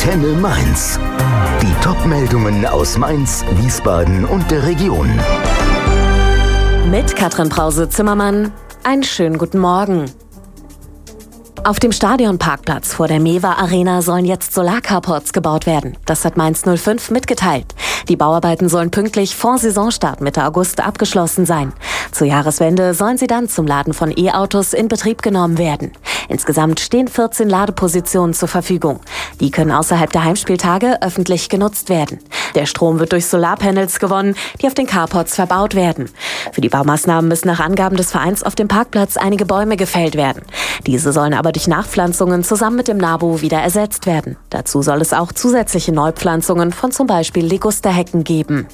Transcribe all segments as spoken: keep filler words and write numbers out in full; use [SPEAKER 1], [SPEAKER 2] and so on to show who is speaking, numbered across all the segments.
[SPEAKER 1] Antenne Mainz. Die Top-Meldungen aus Mainz, Wiesbaden und der Region.
[SPEAKER 2] Mit Katrin Brause-Zimmermann. Einen schönen guten Morgen. Auf dem Stadionparkplatz vor der Mewa Arena sollen jetzt Solarcarports gebaut werden. Das hat Mainz null fünf mitgeteilt. Die Bauarbeiten sollen pünktlich vor Saisonstart Mitte August abgeschlossen sein. Zur Jahreswende sollen sie dann zum Laden von E-Autos in Betrieb genommen werden. Insgesamt stehen vierzehn Ladepositionen zur Verfügung. Die können außerhalb der Heimspieltage öffentlich genutzt werden. Der Strom wird durch Solarpanels gewonnen, die auf den Carports verbaut werden. Für die Baumaßnahmen müssen nach Angaben des Vereins auf dem Parkplatz einige Bäume gefällt werden. Diese sollen aber durch Nachpflanzungen zusammen mit dem NABU wieder ersetzt werden. Dazu soll es auch zusätzliche Neupflanzungen von zum Beispiel Ligusterhecken geben.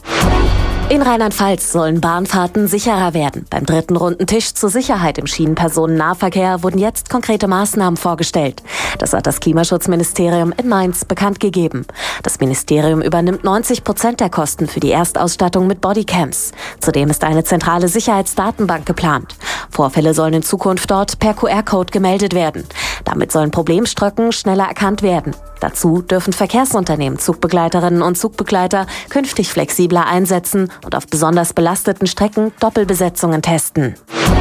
[SPEAKER 2] In Rheinland-Pfalz sollen Bahnfahrten sicherer werden. Beim dritten runden Tisch zur Sicherheit im Schienenpersonennahverkehr wurden jetzt konkrete Maßnahmen vorgestellt. Das hat das Klimaschutzministerium in Mainz bekannt gegeben. Das Ministerium übernimmt neunzig Prozent der Kosten für die Erstausstattung mit Bodycams. Zudem ist eine zentrale Sicherheitsdatenbank geplant. Vorfälle sollen in Zukunft dort per Q R-Code gemeldet werden. Damit sollen Problemströcken schneller erkannt werden. Dazu dürfen Verkehrsunternehmen Zugbegleiterinnen und Zugbegleiter künftig flexibler einsetzen und auf besonders belasteten Strecken Doppelbesetzungen testen.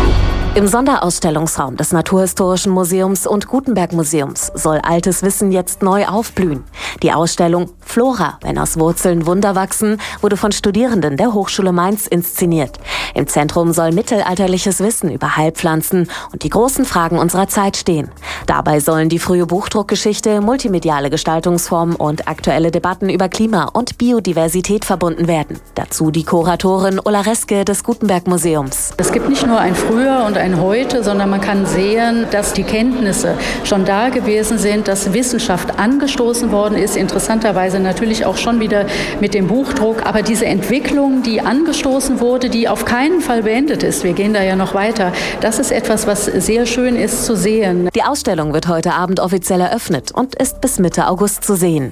[SPEAKER 2] Im Sonderausstellungsraum des Naturhistorischen Museums und Gutenberg-Museums soll altes Wissen jetzt neu aufblühen. Die Ausstellung Flora, wenn aus Wurzeln Wunder wachsen, wurde von Studierenden der Hochschule Mainz inszeniert. Im Zentrum soll mittelalterliches Wissen über Heilpflanzen und die großen Fragen unserer Zeit stehen. Dabei sollen die frühe Buchdruckgeschichte, multimediale Gestaltungsformen und aktuelle Debatten über Klima und Biodiversität verbunden werden. Dazu die Kuratorin Ulla Reske des Gutenberg-Museums.
[SPEAKER 3] Es gibt nicht nur ein Früher und ein Heute, sondern man kann sehen, dass die Kenntnisse schon da gewesen sind, dass Wissenschaft angestoßen worden ist, interessanterweise natürlich auch schon wieder mit dem Buchdruck. Aber diese Entwicklung, die angestoßen wurde, die auf keinen Fall beendet ist, wir gehen da ja noch weiter, das ist etwas, was sehr schön ist zu sehen.
[SPEAKER 2] Die Ausstellung wird heute Abend offiziell eröffnet und ist bis Mitte August zu sehen.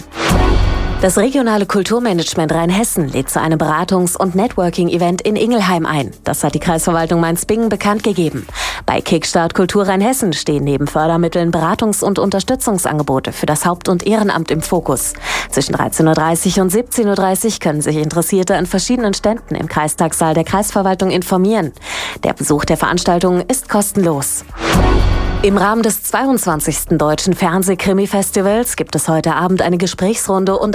[SPEAKER 2] Das regionale Kulturmanagement Rheinhessen lädt zu einem Beratungs- und Networking-Event in Ingelheim ein. Das hat die Kreisverwaltung Mainz-Bingen bekannt gegeben. Bei Kickstart Kultur Rheinhessen stehen neben Fördermitteln Beratungs- und Unterstützungsangebote für das Haupt- und Ehrenamt im Fokus. Zwischen dreizehn Uhr dreißig und siebzehn Uhr dreißig können sich Interessierte an verschiedenen Ständen im Kreistagssaal der Kreisverwaltung informieren. Der Besuch der Veranstaltung ist kostenlos. Im Rahmen des zweiundzwanzigsten Deutschen Fernsehkrimi-Festivals gibt es heute Abend eine Gesprächsrunde und